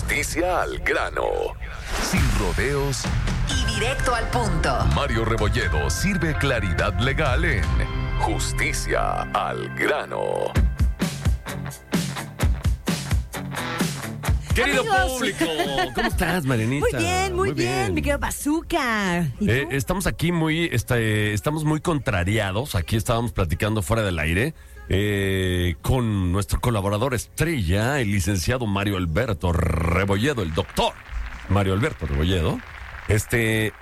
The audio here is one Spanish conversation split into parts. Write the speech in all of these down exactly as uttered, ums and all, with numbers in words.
Justicia al grano. Sin rodeos y directo al punto. Mario Rebolledo sirve claridad legal en Justicia al grano. Querido Amigos. público, ¿cómo estás, Marianita? Muy bien, muy, bien, mi querido Bazooka. ¿Y Eh, tú? estamos aquí muy, este, estamos muy contrariados. Aquí estábamos platicando fuera del aire eh, con nuestro colaborador estrella, el licenciado Mario Alberto Rebolledo, el doctor Mario Alberto Rebolledo. Este,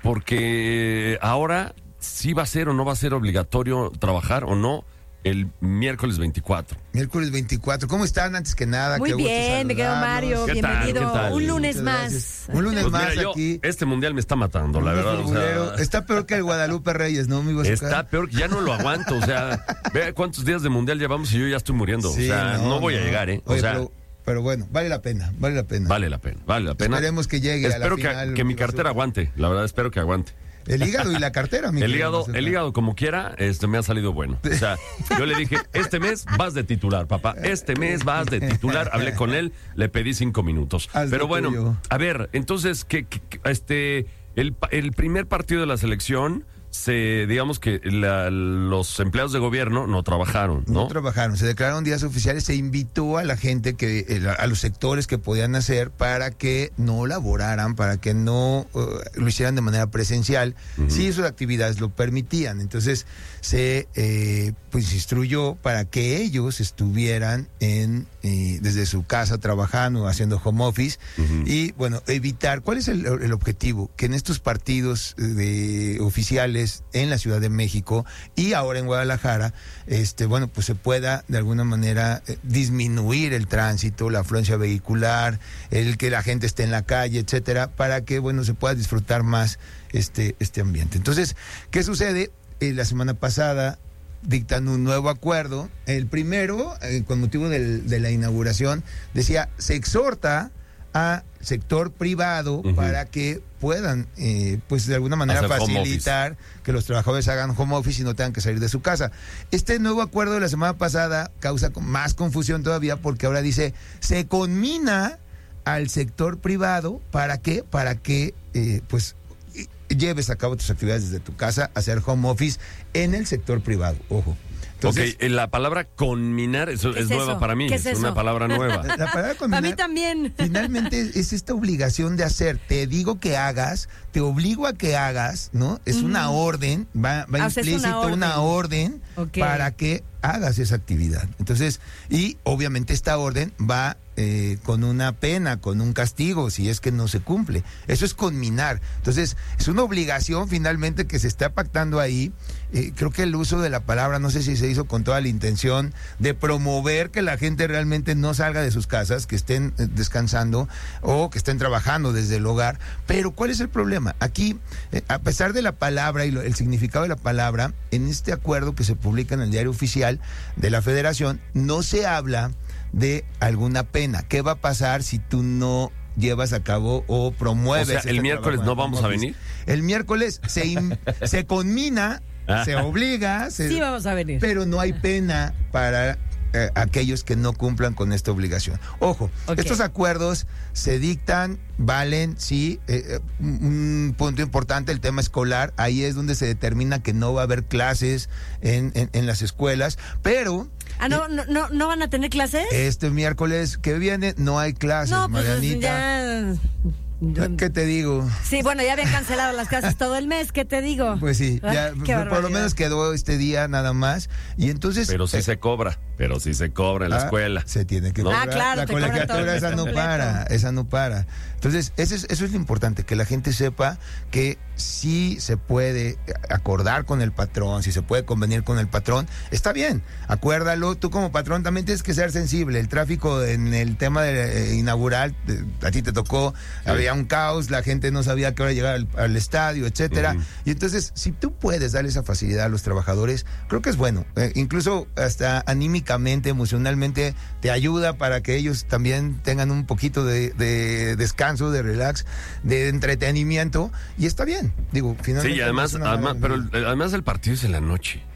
porque ahora sí va a ser o no va a ser obligatorio trabajar o no el miércoles veinticuatro. Miércoles veinticuatro. ¿Cómo están? Antes que nada, Muy qué gusto bien, mi querido saludarlos. Mario, ¿Qué tal? bienvenido. ¿Qué tal? Un lunes Muchas más. gracias. Un lunes Pues más mira, yo, aquí. este mundial me está matando, la verdad. O sea, Está peor que el Guadalupe Reyes, ¿no, amigo? está peor que ya no lo aguanto. O sea, vea cuántos días de mundial llevamos y yo ya estoy muriendo. Sí, o sea, no, voy a llegar, ¿eh? O Oye, sea, pero, pero bueno, vale la pena, vale la pena. vale la pena, vale la pena. Esperemos que llegue a la Espero que, final, que mi amigo cartera Azul. aguante. La verdad, espero que aguante. El hígado y la cartera, mi El querido hígado, Bazooka. el hígado como quiera, este me ha salido bueno. O sea, yo le dije, este mes vas de titular, papá. Este mes vas de titular. Hablé con él, le pedí cinco minutos. Haz lo Pero bueno, tuyo. a ver, entonces, que este el, pa- el primer partido de la selección, se, digamos que la- los empleados de gobierno no trabajaron, No ¿no? trabajaron, se declararon días oficiales, se invitó a la gente, que eh, a los sectores que podían hacer para que no laboraran, para que no uh, lo hicieran de manera presencial, Ujú. si sus actividades lo permitían. Entonces se eh, pues instruyó para que ellos estuvieran en eh, desde su casa trabajando, haciendo home office. Ujú. Y bueno, evitar, ¿cuál es el, el objetivo? Que en estos partidos de oficiales en la Ciudad de México y ahora en Guadalajara, este, bueno, pues se pueda de alguna manera eh, disminuir el tránsito, la afluencia vehicular, el que la gente esté en la calle, etcétera, para que, bueno, se pueda disfrutar más este, este ambiente. Entonces, ¿qué sucede? Eh, la semana pasada dictan un nuevo acuerdo. El primero, eh, con motivo del- de la inauguración, decía, se exhorta a sector privado Ujú. para que puedan, eh, pues de alguna manera Hacer home facilitar que los trabajadores hagan home office y no tengan que salir de su casa. Este nuevo acuerdo de la semana pasada causa con- más confusión todavía, porque ahora dice, se conmina al sector privado, ¿para qué? Para que, eh, pues, eh, lleves a cabo tus actividades desde tu casa, hacer home office en el sector privado, ojo. Entonces, ok, eh, la palabra conminar eso ¿Qué es, es nueva eso? para mí. ¿Qué Es, es una eso? palabra nueva. la palabra A combinar, mí también. finalmente es esta obligación de hacer. Te digo que hagas, te obligo a que hagas, ¿no? Es una orden, va, va Ah, o sea, es una implícito una orden, Ok. para que hagas esa actividad. Entonces, y obviamente esta orden va eh, con una pena, con un castigo, si es que no se cumple. Eso es conminar. Entonces, es una obligación finalmente que se está pactando ahí. Eh, creo que el uso de la palabra, no sé si se hizo con toda la intención de promover que la gente realmente no salga de sus casas, que estén eh, descansando o que estén trabajando desde el hogar. Pero ¿cuál es el problema? Aquí, eh, a pesar de la palabra y lo- el significado de la palabra, en este acuerdo que se publica en el diario oficial de la Federación, no se habla de alguna pena. ¿Qué va a pasar si tú no llevas a cabo o promueves? O sea, el este miércoles trabajo no en home vamos a office? venir. El miércoles se, in- se conmina, se obliga, se- Sí vamos a venir. pero no hay pena para eh, aquellos que no cumplan con esta obligación. Ojo, Ok. estos acuerdos se dictan, valen, sí, eh, eh, un un punto importante, el tema escolar, ahí es donde se determina que no va a haber clases en, en, en las escuelas, pero Ah, ¿no, no, no, ¿no van a tener clases? este miércoles que viene no hay clases, no, pues Marianita. ya... ¿Qué te digo? Sí, bueno, ya habían cancelado las clases todo el mes, ¿qué te digo? Pues sí, Ah, ya, qué por lo barbaridad. menos quedó este día nada más. Y entonces. Pero sí eh, se cobra, pero sí se cobra en la ah, escuela. Se tiene que ¿No? cobrar. Ah, claro, La te cobran todo colegiatura el esa mes no completo. para, esa no para. Entonces, eso es, eso es lo importante, que la gente sepa que sí se puede acordar con el patrón, si se puede convenir con el patrón, está bien, acuérdalo. Tú como patrón también tienes que ser sensible. El tráfico en el tema de, eh, inaugural, eh, a ti te tocó, Sí. había un caos, la gente no sabía a qué hora llegar al, al estadio, etcétera. Ujú. Y entonces, si tú puedes darle esa facilidad a los trabajadores, creo que es bueno. Eh, incluso hasta anímicamente, emocionalmente, te ayuda para que ellos también tengan un poquito de, de descanso, de relax, de entretenimiento. Y está bien. Digo, finalmente. Sí, y además, es una además mala- pero el- además el partido es en la noche.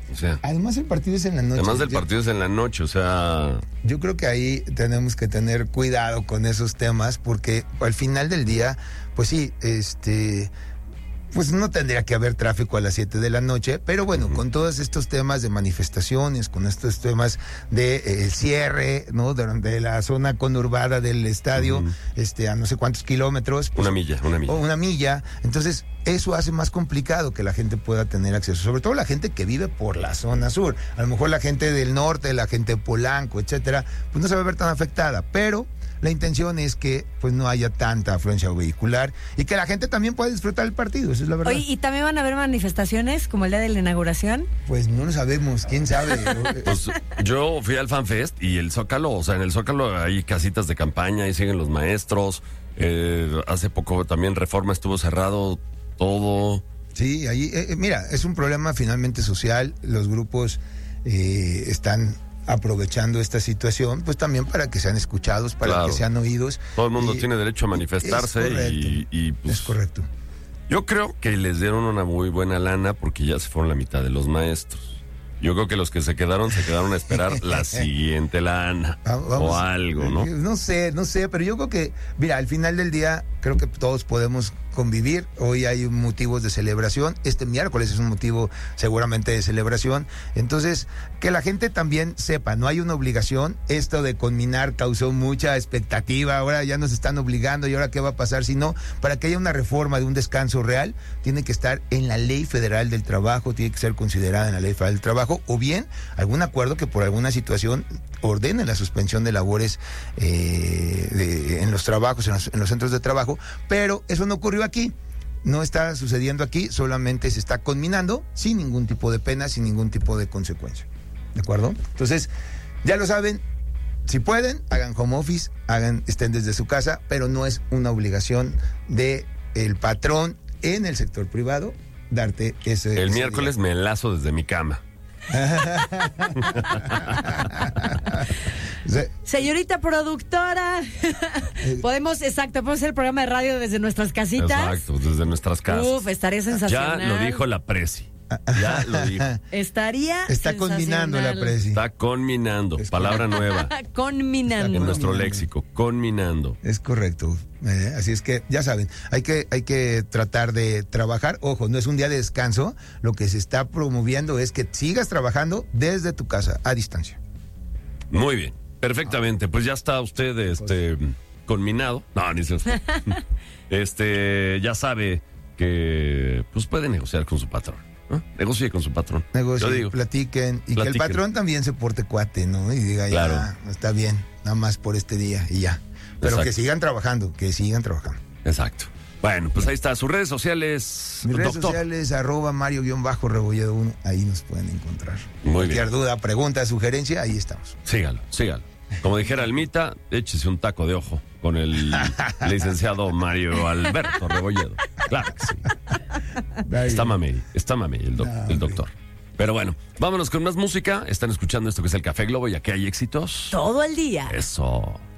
O sea, Además el partido es en la noche. además del Yo- partido es en la noche, o sea, Yo creo que ahí tenemos que tener cuidado con esos temas porque al final del día, pues sí, este, pues no tendría que haber tráfico a las siete de la noche, pero bueno, uh-huh. con todos estos temas de manifestaciones, con estos temas de eh, cierre, ¿no? De, de la zona conurbada del estadio, uh-huh. este, a no sé cuántos kilómetros. Pues, una milla, una milla. O una milla. Entonces, eso hace más complicado que la gente pueda tener acceso, sobre todo la gente que vive por la zona sur. A lo mejor la gente del norte, la gente de Polanco, etcétera, pues no se va a ver tan afectada, pero la intención es que pues no haya tanta afluencia vehicular y que la gente también pueda disfrutar el partido, esa es la verdad. Oye, ¿y también van a haber manifestaciones como el día de la inauguración? Pues no lo sabemos, quién sabe. Pues yo fui al FanFest y el Zócalo, o sea, en el Zócalo hay casitas de campaña, ahí siguen los maestros. Eh, hace poco también Reforma estuvo cerrado todo. Sí, ahí, eh, mira, es un problema finalmente social, los grupos eh, están aprovechando esta situación, pues también para que sean escuchados, para Claro. que sean oídos. Todo el mundo Y tiene derecho a manifestarse es correcto, y, y, pues, es correcto. yo creo que les dieron una muy buena lana porque ya se fueron la mitad de los maestros. Yo creo que los que se quedaron, se quedaron a esperar la siguiente lana Vamos, o algo, ¿no? No sé, no sé, pero yo creo que, mira, al final del día, creo que todos podemos convivir. Hoy hay motivos de celebración. Este miércoles es un motivo seguramente de celebración. Entonces, que la gente también sepa, no hay una obligación. Esto de conminar causó mucha expectativa. Ahora ya nos están obligando y ahora qué va a pasar si no. Para que haya una reforma de un descanso real, tiene que estar en la Ley Federal del Trabajo, tiene que ser considerada en la Ley Federal del Trabajo, o bien algún acuerdo que por alguna situación ordene la suspensión de labores eh, de, en los trabajos, en los, en los centros de trabajo, pero eso no ocurrió aquí, no está sucediendo aquí, solamente se está conminando sin ningún tipo de pena, sin ningún tipo de consecuencia, ¿de acuerdo? Entonces, ya lo saben, si pueden, hagan home office, hagan, estén desde su casa, pero no es una obligación de el patrón en el sector privado darte ese... El ese miércoles día. me enlazo desde mi cama. Señorita productora, podemos, exacto, podemos hacer el programa de radio desde nuestras casitas. Exacto, desde nuestras casas. Uf, estaría Ya sensacional. lo dijo la Presi. Ya lo dijo. Estaría Está conminando la sensacional. presi. Está conminando. Es Palabra nueva Conminando. en nuestro léxico. Conminando. Es correcto. Eh, así es que ya saben, hay que, hay que tratar de trabajar. Ojo, no es un día de descanso. Lo que se está promoviendo es que sigas trabajando desde tu casa, a distancia. Muy bien. Perfectamente. Pues ya está usted este, conminado. No, ni se Este, ya sabe que pues puede negociar con su patrón. ¿No? Negocie con su patrón. Negocien, Yo digo. platiquen y Platiquen. que el patrón también se porte cuate, ¿no? Y diga, Claro. ya, está bien, nada más por este día y ya. Pero Exacto. que sigan trabajando, que sigan trabajando. Exacto. Bueno, pues ahí está. Sus redes sociales. Mis redes doctor. sociales, arroba Mario-Rebolledo uno, ahí nos pueden encontrar. Muy Cualquier bien. duda, pregunta, sugerencia, ahí estamos. Sígalo, sígalo. Como dijera Almita, échese un taco de ojo con el licenciado Mario Alberto Rebolledo. Claro que sí. Está mamey, está mamey el, doc- No, el doctor. Pero bueno, vámonos con más música. Están escuchando esto que es el Café Globo y aquí hay éxitos. Todo el día. Eso.